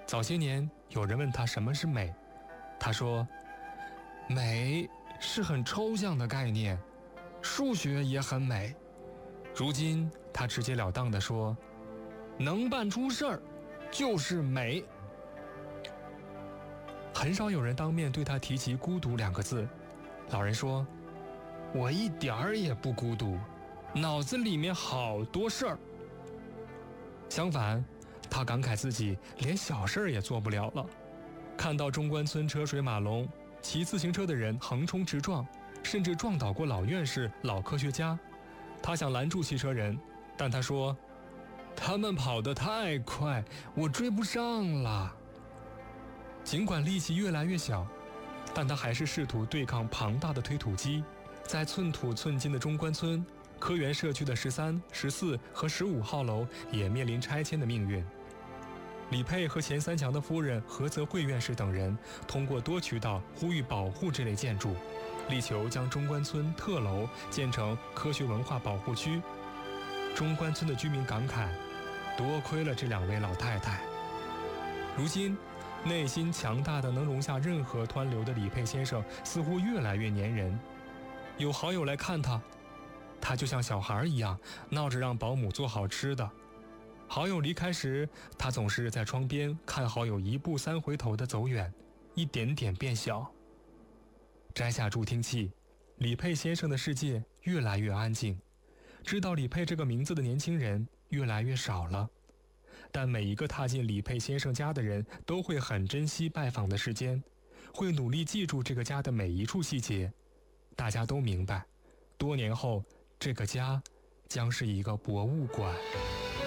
早些年有人问他什么是美，他说美是很抽象的概念，数学也很美。如今他直截了当地说，能办出事儿就是美。很少有人当面对他提及孤独2个字。老人说，我一点儿也不孤独，脑子里面好多事儿。相反，他感慨自己连小事儿也做不了了。看到中关村车水马龙，骑自行车的人横冲直撞，甚至撞倒过老院士、老科学家。他想拦住汽车人，但他说，他们跑得太快，我追不上了。尽管力气越来越小，但他还是试图对抗庞大的推土机。在寸土寸金的中关村，科园社区的13、14和15号楼也面临拆迁的命运。李佩和钱三强的夫人何泽慧院士等人通过多渠道呼吁保护这类建筑，力求将中关村特楼建成科学文化保护区。中关村的居民感慨，多亏了这2位老太太。如今内心强大的能容下任何湍流的李佩先生似乎越来越粘人。有好友来看他，他就像小孩一样闹着让保姆做好吃的。好友离开时，他总是在窗边看好友1步3回头的走远，一点点变小。摘下助听器，李佩先生的世界越来越安静。知道李佩这个名字的年轻人越来越少了，但每一个踏进李佩先生家的人都会很珍惜拜访的时间，会努力记住这个家的每一处细节。大家都明白，多年后这个家将是一个博物馆。